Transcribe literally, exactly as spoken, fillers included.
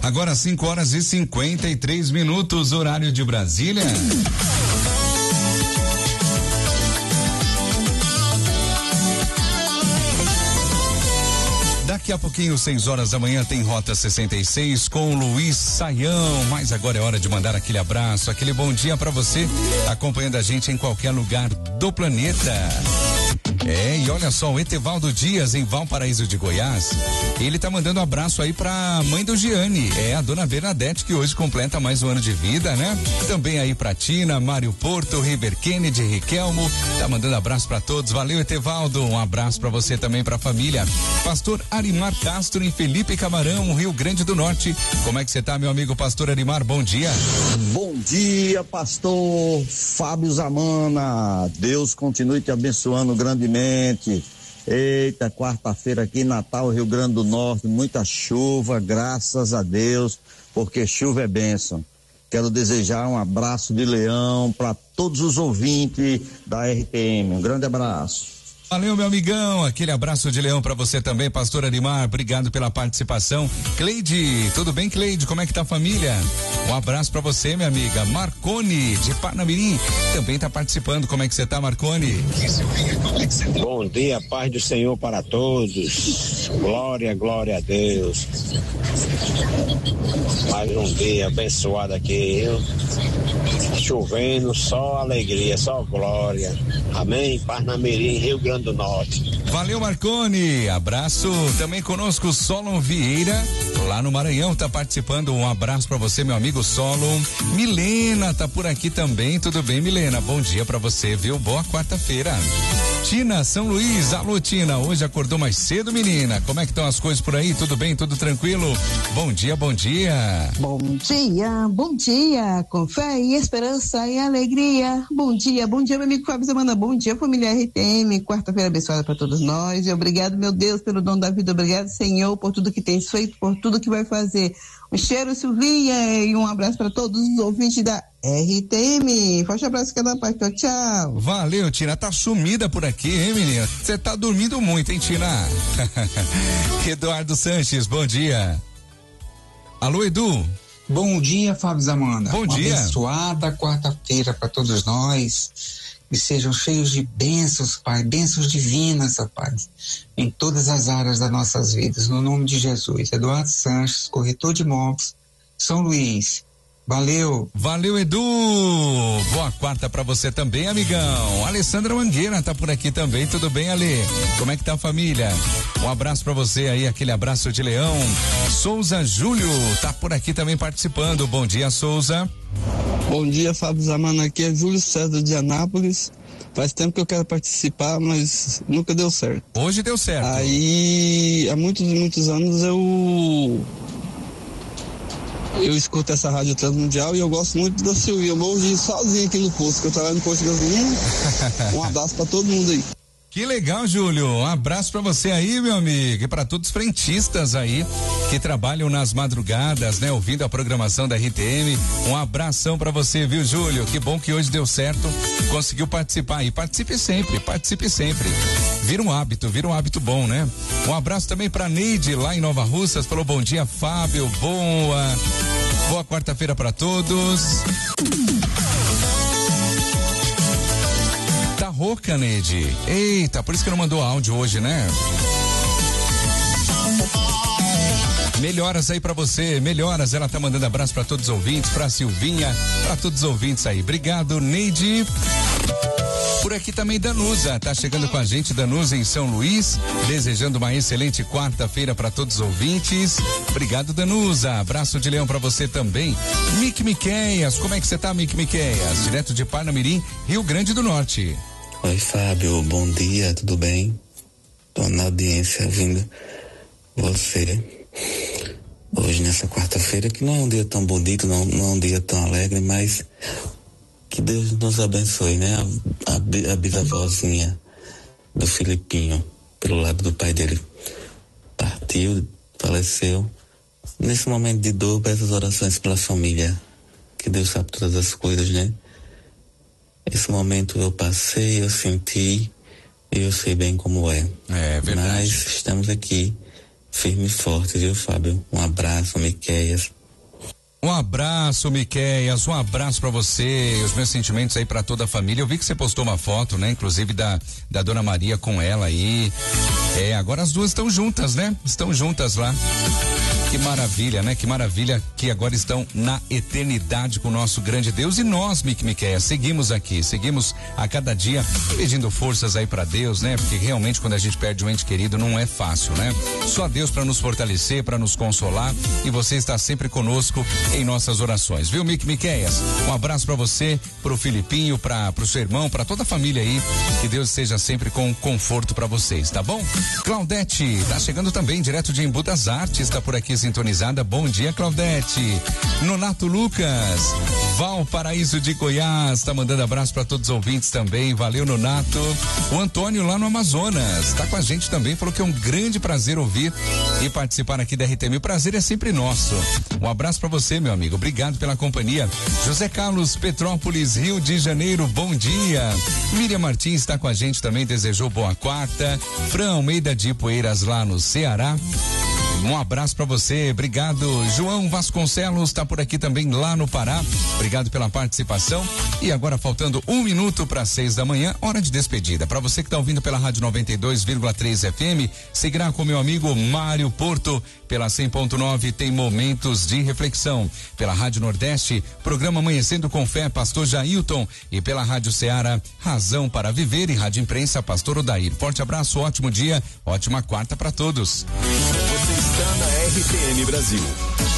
Agora cinco horas e cinquenta e três minutos, horário de Brasília. Daqui a pouquinho, seis horas da manhã, tem Rota sessenta e seis com Luiz Saião. Mas agora é hora de mandar aquele abraço, aquele bom dia para você, acompanhando a gente em qualquer lugar do planeta. É, e olha só, o Etevaldo Dias, em Valparaíso de Goiás, ele tá mandando um abraço aí pra mãe do Giane, é a dona Bernadette, que hoje completa mais um ano de vida, né? Também aí pra Tina, Mário Porto, River Kennedy, Riquelmo, tá mandando abraço pra todos. Valeu, Etevaldo, um abraço pra você também, pra família. Pastor Arimar Castro, em Felipe Camarão, Rio Grande do Norte. Como é que você tá, meu amigo Pastor Arimar? Bom dia. Bom dia, pastor Fábio Zamana. Deus continue te abençoando grandemente. Eita, quarta-feira aqui em Natal, Rio Grande do Norte, muita chuva, graças a Deus, porque chuva é bênção. Quero desejar um abraço de leão para todos os ouvintes da R T M. Um grande abraço. Valeu, meu amigão, aquele abraço de leão pra você também, pastor Arimar, obrigado pela participação. Cleide, tudo bem, Cleide? Como é que tá a família? Um abraço pra você, minha amiga. Marcone, de Parnamirim, também tá participando. Como é que você tá, Marcone? Bom dia, paz do Senhor para todos. Glória, glória a Deus. Mais um dia abençoado aqui, viu? Chovendo, só alegria, só glória. Amém? Parnamirim, Rio Grande do Norte. Valeu, Marcone. Abraço. Também conosco Solon Vieira, lá no Maranhão, tá participando. Um abraço pra você, meu amigo Solon. Milena tá por aqui também. Tudo bem, Milena? Bom dia pra você, viu? Boa quarta-feira. Tina, São Luís. Alô, Tina. Hoje acordou mais cedo, menina. Como é que estão as coisas por aí? Tudo bem? Tudo tranquilo? Bom dia, bom dia. Bom dia, bom dia. Com fé e esperança e alegria. Bom dia, bom dia, meu amigo Fábio Zamana. Bom dia, família R T M. Quarta-feira abençoada para todos nós. E obrigado, meu Deus, pelo dom da vida. Obrigado, Senhor, por tudo que tens feito, por tudo que vai fazer. Um cheiro, Silvinha, e um abraço para todos os ouvintes da R T M. Forte abraço, cada parte. Tchau, tchau. Valeu, Tina. Tá sumida por aqui, hein, menina? Você tá dormindo muito, hein, Tina? Eduardo Sanches, bom dia. Alô, Edu. Bom dia, Fábio Zamana. Bom Uma dia. abençoada quarta-feira para todos nós. Que sejam cheios de bênçãos, Pai, bênçãos divinas, ó Pai, em todas as áreas das nossas vidas, no nome de Jesus. Eduardo Sanches, corretor de imóveis, São Luís. Valeu. Valeu, Edu. Boa quarta pra você também, amigão. Alessandra Mangueira tá por aqui também. Tudo bem, Ale? Como é que tá a família? Um abraço pra você aí, aquele abraço de leão. Souza Júlio tá por aqui também participando. Bom dia, Souza. Bom dia, Fábio Zamana. Aqui é Júlio César de Anápolis. Faz tempo que eu quero participar, mas nunca deu certo. Hoje deu certo. Aí, há muitos e muitos anos eu eu escuto essa rádio transmundial e eu gosto muito da Silvia. Eu morro de ir sozinho aqui no posto, que eu trabalho no posto de gasolina. Um abraço pra todo mundo aí. Que legal, Júlio. Um abraço pra você aí, meu amigo, e pra todos os frentistas aí que trabalham nas madrugadas, né, ouvindo a programação da R T M. Um abração pra você, viu, Júlio? Que bom que hoje deu certo, conseguiu participar e participe sempre, participe sempre. Vira um hábito, vira um hábito bom, né? Um abraço também pra Neide, lá em Nova Russas, falou bom dia, Fábio, boa, boa quarta-feira pra todos. Rouca, Neide. Eita, por isso que não mandou áudio hoje, né? Melhoras aí pra você, melhoras. Ela tá mandando abraço pra todos os ouvintes, pra Silvinha, pra todos os ouvintes aí. Obrigado, Neide. Por aqui também Danusa, tá chegando com a gente, Danusa em São Luís, desejando uma excelente quarta-feira para todos os ouvintes. Obrigado, Danusa. Abraço de leão para você também. Mick Miqueias, como é que você tá, Mick Miqueias? Direto de Parnamirim, Rio Grande do Norte. Oi, Fábio, bom dia, tudo bem? Tô na audiência ouvindo você hoje nessa quarta-feira, que não é um dia tão bonito, não, não é um dia tão alegre, mas que Deus nos abençoe, né? A, a, a bisavózinha do Filipinho, pelo lado do pai dele, partiu, faleceu. Nesse momento de dor, peço as orações pela família, que Deus sabe todas as coisas, né? Esse momento eu passei, eu senti, e eu sei bem como é. É verdade. Mas estamos aqui firme e forte, viu, Fábio? Um abraço, Miqueias. Um abraço, Miqueias, um abraço pra você, os meus sentimentos aí pra toda a família. Eu vi que você postou uma foto, né? Inclusive da, da Dona Maria com ela aí. É, agora as duas estão juntas, né? Estão juntas lá. Que maravilha, né? Que maravilha que agora estão na eternidade com o nosso grande Deus. E nós, Mique Miqueias, seguimos aqui, seguimos a cada dia pedindo forças aí pra Deus, né? Porque realmente quando a gente perde um ente querido não é fácil, né? Só Deus pra nos fortalecer, pra nos consolar, e você está sempre conosco em nossas orações, viu, Mique Miqueias? Um abraço pra você, pro Filipinho, pra, pro seu irmão, pra toda a família aí, que Deus esteja sempre com conforto pra vocês, tá bom? Claudete, tá chegando também direto de Embu das Artes, tá por aqui sintonizada. Bom dia, Claudete. Nonato Lucas, Valparaíso de Goiás, tá mandando abraço para todos os ouvintes também. Valeu, Nonato. O Antônio lá no Amazonas tá com a gente também, falou que é um grande prazer ouvir e participar aqui da R T M. O prazer é sempre nosso. Um abraço para você, meu amigo. Obrigado pela companhia. José Carlos, Petrópolis, Rio de Janeiro, bom dia. Miriam Martins está com a gente também, desejou boa quarta. Fran Almeida de Ipueiras lá no Ceará. Um abraço para você, obrigado. João Vasconcelos está por aqui também lá no Pará. Obrigado pela participação. E agora faltando um minuto para seis da manhã, hora de despedida. Para você que está ouvindo pela Rádio noventa e dois vírgula três F M, seguirá com meu amigo Mário Porto. Pela cem ponto nove tem momentos de reflexão. Pela Rádio Nordeste, programa Amanhecendo com Fé, Pastor Jailton. E pela Rádio Ceará, Razão para Viver, e Rádio Imprensa, Pastor Odair. Forte abraço, ótimo dia, ótima quarta para todos. Você está na R T M Brasil.